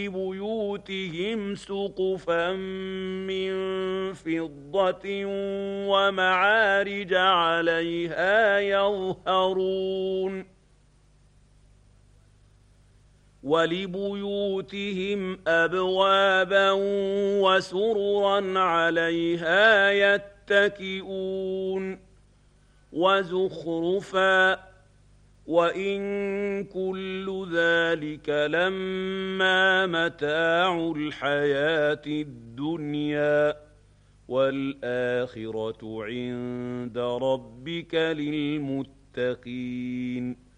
بيوتهم سقفا من فضة ومعارج عليها يظهرون ولبيوتهم أبوابا وسررا عليها يتكئون وزخرفا وإن كل ذلك لما متاع الحياة الدنيا والآخرة عند ربك للمتقين